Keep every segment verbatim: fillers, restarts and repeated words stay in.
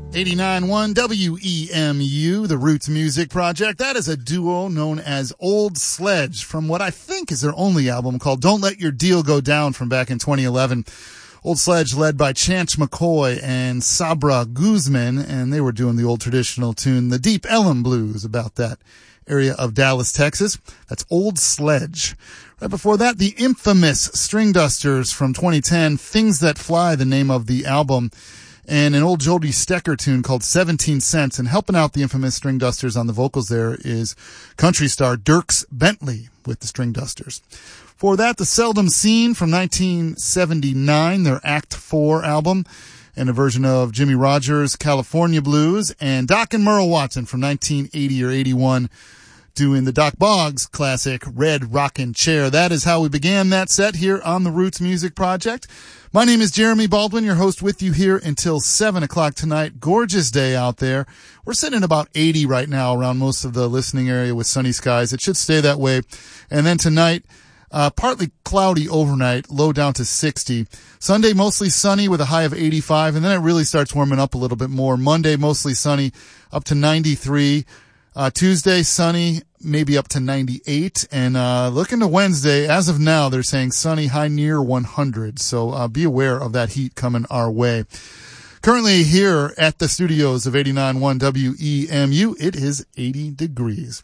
eighty-nine point one W E M U, the Roots Music Project. That is a duo known as Old Sledge from what I think is their only album called Don't Let Your Deal Go Down from back in twenty eleven. Old Sledge led by Chance McCoy and Sabra Guzman, and they were doing the old traditional tune, the Deep Ellum Blues, about that area of Dallas, Texas. That's Old Sledge. Right before that, the infamous String Dusters from twenty ten, Things That Fly, the name of the album, and an old Jody Stecker tune called seventeen cents. And helping out the infamous String Dusters on the vocals there is country star Dierks Bentley with the String Dusters. For that, the Seldom Seen from nineteen seventy-nine, their Act four album, and a version of Jimmy Rogers' California Blues, and Doc and Merle Watson from nineteen eighty or eighty-one, doing the Doc Boggs classic Red Rockin' Chair. That is how we began that set here on the Roots Music Project. My name is Jeremy Baldwin, your host with you here until seven o'clock tonight. Gorgeous day out there. We're sitting at about eighty right now around most of the listening area with sunny skies. It should stay that way. And then tonight, uh, partly cloudy overnight, low down to sixty. Sunday, mostly sunny with a high of eighty-five, and then it really starts warming up a little bit more. Monday, mostly sunny, up to ninety-three. Uh, Tuesday, sunny, maybe up to ninety-eight. And, uh, looking to Wednesday, as of now, they're saying sunny, high near one hundred. So, uh, be aware of that heat coming our way. Currently here at the studios of eighty-nine point one W E M U, it is eighty degrees.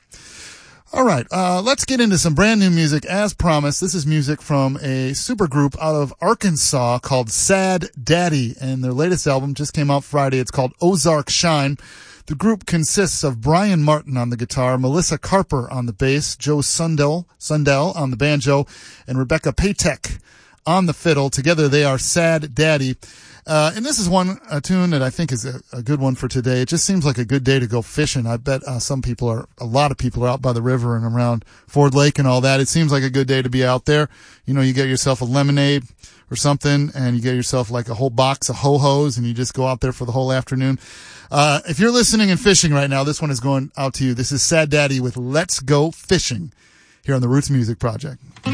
All right, uh, let's get into some brand new music. As promised, this is music from a supergroup out of Arkansas called Sad Daddy. And their latest album just came out Friday. It's called Ozark Shine. The group consists of Brian Martin on the guitar, Melissa Carper on the bass, Joe Sundell, Sundell on the banjo, and Rebecca Patek on the fiddle. Together they are Sad Daddy. Uh, and this is one, a tune that I think is a, a good one for today. It just seems like a good day to go fishing. I bet uh, some people are, a lot of people are out by the river and around Ford Lake and all that. It seems like a good day to be out there. You know, you get yourself a lemonade or something, and you get yourself like a whole box of ho-hos, and you just go out there for the whole afternoon. Uh, if you're listening and fishing right now, this one is going out to you. This is Sad Daddy with Let's Go Fishing here on the Roots Music Project.